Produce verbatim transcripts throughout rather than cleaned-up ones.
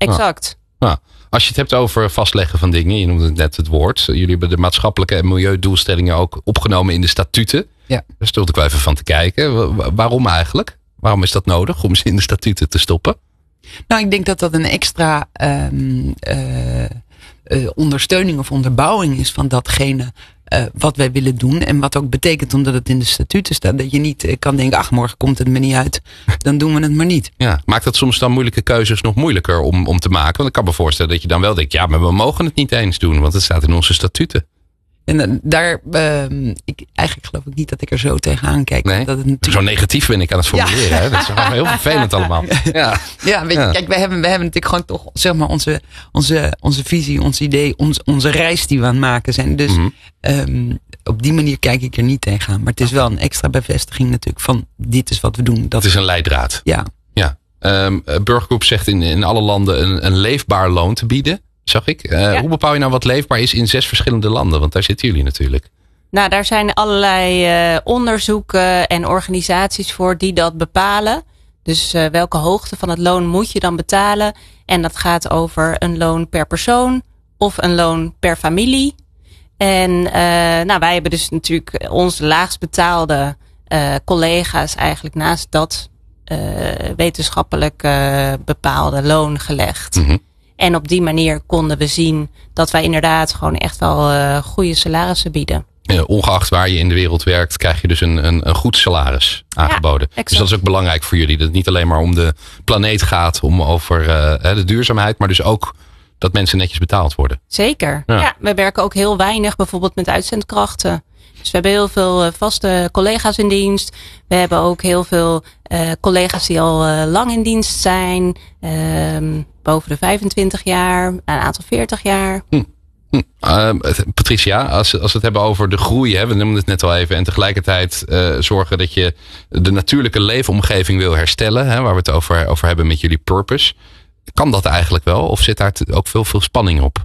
exact. Nou, als je het hebt over vastleggen van dingen, je noemde net het woord. Jullie hebben de maatschappelijke en milieudoelstellingen ook opgenomen in de statuten. Ja. Daar stond ik wel even van te kijken. Waarom eigenlijk? Waarom is dat nodig om ze in de statuten te stoppen? Nou, ik denk dat dat een extra um, uh, uh, ondersteuning of onderbouwing is van datgene uh, wat wij willen doen. En wat ook betekent, omdat het in de statuten staat, dat je niet uh, kan denken, ach, morgen komt het me niet uit. Dan doen we het maar niet. Ja, maakt dat soms dan moeilijke keuzes nog moeilijker om, om te maken? Want ik kan me voorstellen dat je dan wel denkt, ja, maar we mogen het niet eens doen, want het staat in onze statuten. En daar, uh, ik, eigenlijk geloof ik niet dat ik er zo tegenaan kijk. Nee, dat het natuurlijk... Zo negatief ben ik aan het formuleren. Ja. Hè? Dat is gewoon heel vervelend allemaal. Ja, ja, weet je, ja. Kijk, wij hebben, wij hebben natuurlijk gewoon toch, zeg maar, onze, onze, onze visie, ons idee, ons, onze reis die we aan het maken zijn. Dus mm-hmm. um, op die manier kijk ik er niet tegenaan. Maar het is wel een extra bevestiging natuurlijk van dit is wat we doen. Dat het is een leidraad. Ja. ja. Um, Burgergroep zegt in, in alle landen een, een leefbaar loon te bieden. Zag ik. Uh, ja. Hoe bepaal je nou wat leefbaar is in zes verschillende landen? Want daar zitten jullie natuurlijk. Nou, daar zijn allerlei uh, onderzoeken en organisaties voor die dat bepalen. Dus uh, welke hoogte van het loon moet je dan betalen? En dat gaat over een loon per persoon of een loon per familie. En uh, nou, wij hebben dus natuurlijk onze laagst betaalde uh, collega's eigenlijk naast dat uh, wetenschappelijk uh, bepaalde loon gelegd. Mm-hmm. En op die manier konden we zien dat wij inderdaad gewoon echt wel uh, goede salarissen bieden. Ja, ongeacht waar je in de wereld werkt, krijg je dus een, een, een goed salaris aangeboden. Ja, dus dat is ook belangrijk voor jullie. Dat het niet alleen maar om de planeet gaat, om over uh, de duurzaamheid, maar dus ook dat mensen netjes betaald worden. Zeker. Ja. ja, we werken ook heel weinig bijvoorbeeld met uitzendkrachten. Dus we hebben heel veel vaste collega's in dienst. We hebben ook heel veel uh, collega's die al uh, lang in dienst zijn. Uh, boven de vijfentwintig jaar, een aantal veertig jaar. Hm. Hm. Uh, Patricia, als, als we het hebben over de groei, hè, we noemden het net al even. En tegelijkertijd uh, zorgen dat je de natuurlijke leefomgeving wil herstellen. Hè, waar we het over, over hebben met jullie purpose. Kan dat eigenlijk wel? Of zit daar ook veel, veel spanning op?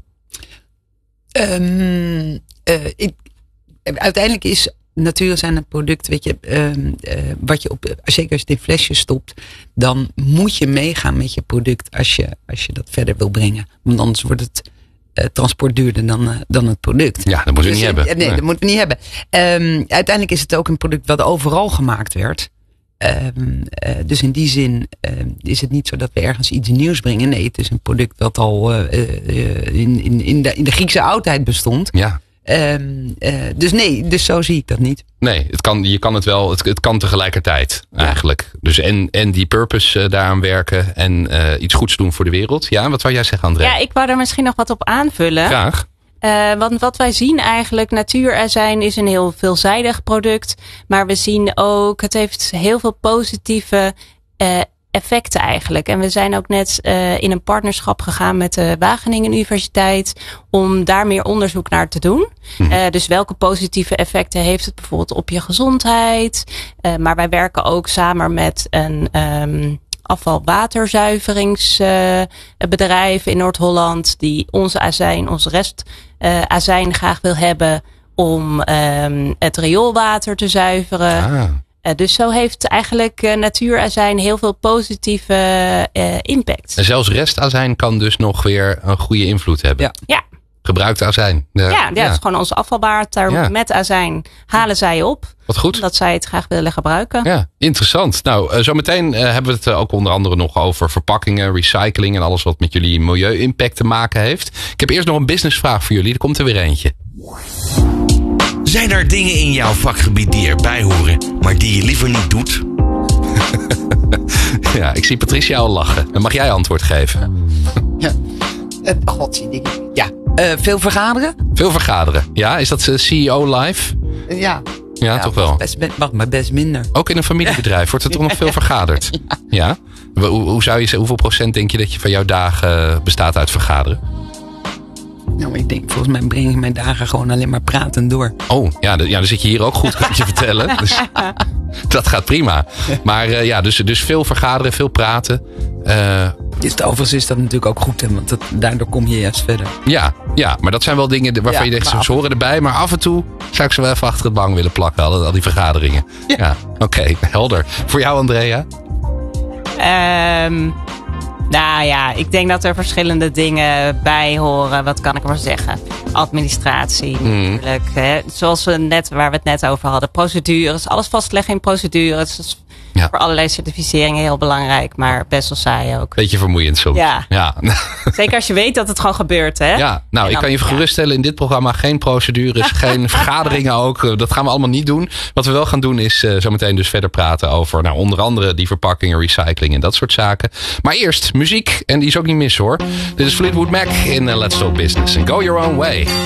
Um, uh, ik, uiteindelijk is natuur zijn het product, weet je, uh, uh, wat je op, zeker als je het in flesjes stopt, dan moet je meegaan met je product als je, als je dat verder wil brengen. Want anders wordt het uh, transport duurder dan, uh, dan het product. Ja, dat moeten we dus, niet hebben. Nee, nee, dat moeten we niet hebben. Um, uiteindelijk is het ook een product wat overal gemaakt werd. Um, uh, dus in die zin uh, is het niet zo dat we ergens iets nieuws brengen. Nee, het is een product dat al uh, uh, in, in, in, de, in de Griekse oudheid bestond. Ja. Um, uh, dus nee, dus zo zie ik dat niet. Nee, het kan, je kan het wel, het, het kan tegelijkertijd eigenlijk. Ja. Dus en, en die purpose uh, daaraan werken en uh, iets goeds doen voor de wereld. Ja, wat wou jij zeggen, André? Ja, ik wou daar misschien nog wat op aanvullen. Graag. Uh, want wat wij zien eigenlijk, natuurazijn is een heel veelzijdig product. Maar we zien ook, het heeft heel veel positieve uh, effecten eigenlijk. En we zijn ook net uh, in een partnerschap gegaan met de Wageningen Universiteit om daar meer onderzoek naar te doen. Mm. Uh, dus welke positieve effecten heeft het bijvoorbeeld op je gezondheid? Uh, maar wij werken ook samen met een um, afvalwaterzuiveringsbedrijf uh, in Noord-Holland die onze azijn, onze rest uh, azijn graag wil hebben om um, het rioolwater te zuiveren. Ah. Uh, dus zo heeft eigenlijk uh, natuurazijn heel veel positieve uh, impact. En zelfs restazijn kan dus nog weer een goede invloed hebben. Ja. ja. Gebruikte azijn. De, ja, ja, ja, het is gewoon ons afvalwater ja. met azijn halen zij op. Wat goed. Omdat zij het graag willen gebruiken. Ja, interessant. Nou, uh, zometeen uh, hebben we het uh, ook onder andere nog over verpakkingen, recycling en alles wat met jullie milieu-impact te maken heeft. Ik heb eerst nog een businessvraag voor jullie. Er komt er weer eentje. Zijn er dingen in jouw vakgebied die erbij horen, maar die je liever niet doet? Ja, ik zie Patricia al lachen. Dan mag jij antwoord geven. Ja, uh, godzie, ja. Uh, veel vergaderen? Veel vergaderen. Ja, is dat uh, C E O live? Uh, ja. Ja, ja, toch wel. Best, mag maar best minder. Ook in een familiebedrijf wordt er toch nog veel vergaderd? Ja. ja? Hoe, hoe zou je, hoeveel procent denk je dat je van jouw dagen bestaat uit vergaderen? Nou, ik denk, volgens mij breng ik mijn dagen gewoon alleen maar praten door. Oh, ja, ja dan zit je hier ook goed, kan ik je vertellen. Dus, dat gaat prima. Maar uh, ja, dus, dus veel vergaderen, veel praten. Uh, dus overigens is dat natuurlijk ook goed, hè, want dat, daardoor kom je juist verder. Ja, ja, maar dat zijn wel dingen waarvan ja, je denkt, ze horen erbij. Maar af en toe zou ik ze wel even achter het bank willen plakken, al, al die vergaderingen. Ja, ja oké, okay, helder. Voor jou, Andrea? Um, Nou ja, ik denk dat er verschillende dingen bij horen. Wat kan ik maar zeggen? Administratie Mm. natuurlijk. Hè. Zoals we net, waar we het net over hadden. Procedures, alles vastleggen in procedures. Dat is Ja. voor allerlei certificeringen heel belangrijk. Maar best wel saai ook. Beetje vermoeiend soms. Ja. Ja. Zeker als je weet dat het gewoon gebeurt. Hè? Ja, nou, En ik dan- kan je geruststellen, in dit programma geen procedures, geen vergaderingen ook. Dat gaan we allemaal niet doen. Wat we wel gaan doen is uh, zometeen dus verder praten over, nou, onder andere die verpakkingen, recycling en dat soort zaken. Maar eerst muziek, en die is ook niet mis hoor. Dit is Fleetwood Mac in uh, Let's Talk Business. And go your own way.